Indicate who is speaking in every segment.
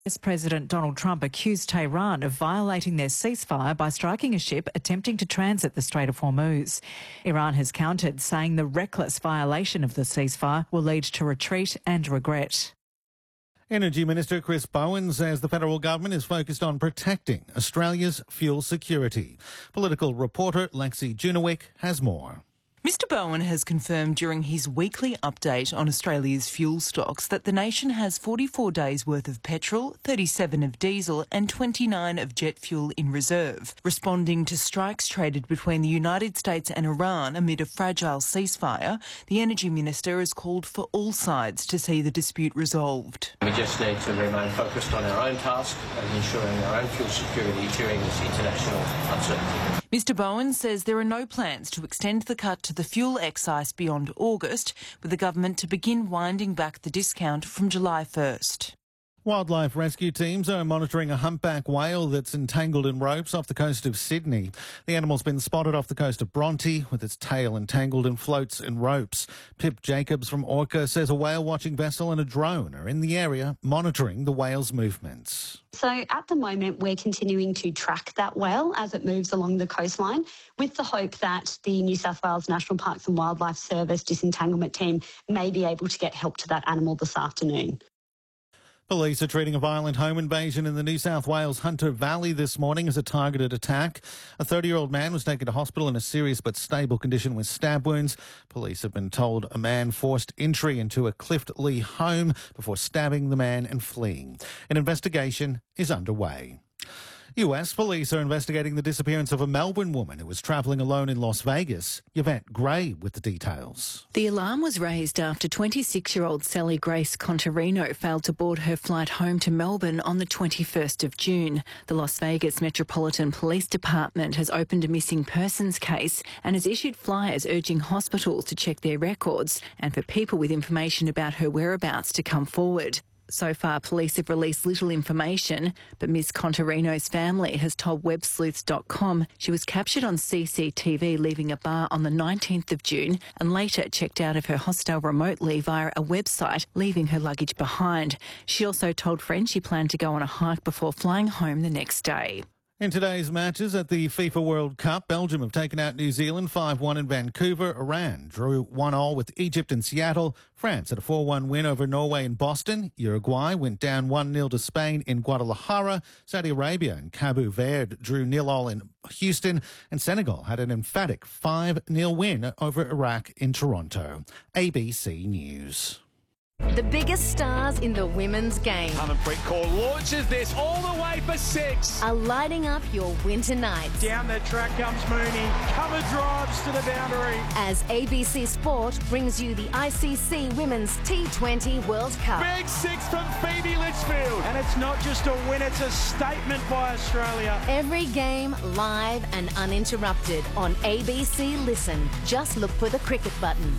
Speaker 1: US President Donald Trump accused Tehran of violating their ceasefire by striking a ship attempting to transit the Strait of Hormuz. Iran has countered, saying the reckless violation of the ceasefire will lead to retreat and regret.
Speaker 2: Energy Minister Chris Bowen says the federal government is focused on protecting Australia's fuel security. Political reporter Lexi Junowick has more.
Speaker 3: Mr Bowen has confirmed during his weekly update on Australia's fuel stocks that the nation has 44 days' worth of petrol, 37 of diesel and 29 of jet fuel in reserve. Responding to strikes traded between the United States and Iran amid a fragile ceasefire, the Energy Minister has called for all sides to see the dispute resolved.
Speaker 4: We just need to remain focused on our own task and ensuring our own fuel security during this international uncertainty.
Speaker 3: Mr Bowen says there are no plans to extend the cut to the fuel excise beyond August, with the government to begin winding back the discount from July 1st.
Speaker 2: Wildlife rescue teams are monitoring a humpback whale that's entangled in ropes off the coast of Sydney. The animal's been spotted off the coast of Bronte with its tail entangled in floats and ropes. Pip Jacobs from Orca says a whale watching vessel and a drone are in the area monitoring the whale's movements.
Speaker 5: So at the moment, we're continuing to track that whale as it moves along the coastline with the hope that the New South Wales National Parks and Wildlife Service disentanglement team may be able to get help to that animal this afternoon.
Speaker 2: Police are treating a violent home invasion in the New South Wales Hunter Valley this morning as a targeted attack. A 30-year-old man was taken to hospital in a serious but stable condition with stab wounds. Police have been told a man forced entry into a Clift Lee home before stabbing the man and fleeing. An investigation is underway. US police are investigating the disappearance of a Melbourne woman who was travelling alone in Las Vegas. Yvette Gray with the details.
Speaker 6: The alarm was raised after 26-year-old Sally Grace Contarino failed to board her flight home to Melbourne on the 21st of June. The Las Vegas Metropolitan Police Department has opened a missing persons case and has issued flyers urging hospitals to check their records and for people with information about her whereabouts to come forward. So far, police have released little information, but Ms Contarino's family has told websleuths.com she was captured on CCTV leaving a bar on the 19th of June and later checked out of her hostel remotely via a website, leaving her luggage behind. She also told friends she planned to go on a hike before flying home the next day.
Speaker 2: In today's matches at the FIFA World Cup, Belgium have taken out New Zealand 5-1 in Vancouver. Iran drew 1-1 with Egypt in Seattle. France had a 4-1 win over Norway in Boston. Uruguay went down 1-0 to Spain in Guadalajara. Saudi Arabia and Cabo Verde drew 0-0 in Houston. And Senegal had an emphatic 5-0 win over Iraq in Toronto. ABC News.
Speaker 7: The biggest stars in the women's game
Speaker 8: Harmanpreet Kaur launches this all the way for 6.
Speaker 7: are lighting up your winter nights.
Speaker 8: Down the track comes Mooney. Cover drives to the boundary.
Speaker 7: As ABC Sport brings you the ICC Women's T20 World Cup.
Speaker 8: Big 6 from Phoebe Litchfield. And it's not just a win, it's a statement by Australia.
Speaker 7: Every game live and uninterrupted on ABC Listen. Just look for the cricket button.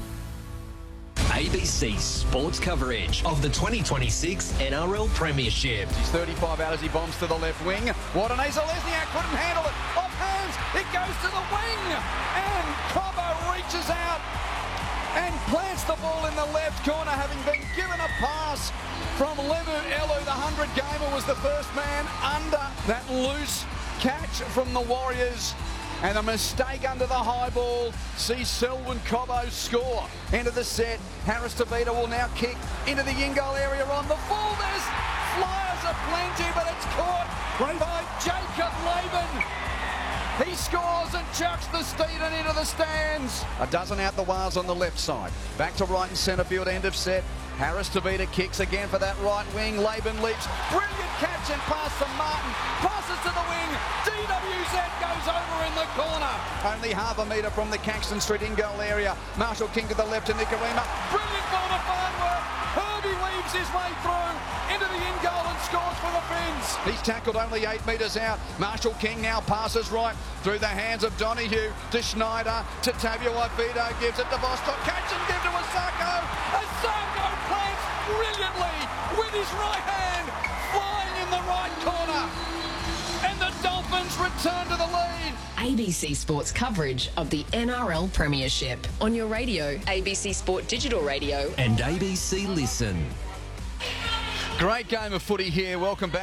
Speaker 9: ABC sports coverage of the 2026 NRL Premiership.
Speaker 10: He's 35 out as he bombs to the left wing. Watanesa Lesniak couldn't handle it. Off hands, it goes to the wing. And Cobbo reaches out and plants the ball in the left corner, having been given a pass from Levu Elu. The 100-gamer was the first man under that loose catch from the Warriors. And a mistake under the high ball sees Selwyn Cobbo score. End of the set. Harris Tavita will now kick into the in-goal area on the full. There's flyers aplenty, but it's caught by Jacob Laban. He scores and chucks the Steeden into the stands. A dozen out the wires on the left side. Back to right and centre field, end of set. Harris Tavita kicks again for that right wing. Laban leaps. Brilliant catch and pass from Martin. Passes to the wing. DWZ goes over in the corner. Only half a metre from the Caxton Street in-goal area. Marshall King to the left to Nicarima. Brilliant ball to Farnworth. Herbie weaves his way through into the in-goal and scores for the Finns. He's tackled only 8 metres out. Marshall King now passes right through the hands of Donahue to Schneider to Tavio Ivito. Gives it to Bostock. Catch and give to Asako. Asako plants brilliantly with his right hand, flying in the right corner. And the Dolphins return to the lead.
Speaker 11: ABC Sports coverage of the NRL Premiership. On your radio, ABC Sport Digital Radio.
Speaker 9: And ABC Listen.
Speaker 10: Great game of footy here. Welcome back.